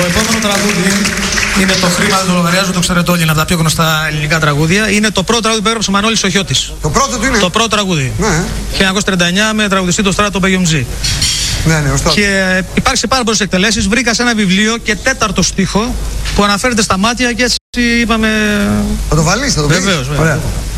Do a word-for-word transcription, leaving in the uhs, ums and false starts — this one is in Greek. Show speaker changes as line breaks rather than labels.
Το επόμενο τραγούδι είναι το Χρήμα δεν το λογαριάζω, το ξέρετε όλοι, είναι από τα πιο γνωστά ελληνικά τραγούδια. Είναι το πρώτο τραγούδι που έγραψε ο Μανώλης Οχιώτης.
Το πρώτο του είναι.
Το πρώτο τραγούδι.
Ναι.
χίλια εννιακόσια τριάντα εννιά με τραγουδιστή το Στράτο Μπεγιομζή.
Ναι, ναι, ωστόσο.
Και υπάρχει σε πάρα πολλές εκτελέσεις. Βρήκα σε ένα βιβλίο και τέταρτο στίχο που αναφέρεται στα μάτια και έτσι είπαμε.
Θα το βάλεις, θα το πεις.
Βεβαίως, βέβαια.
Ωραία.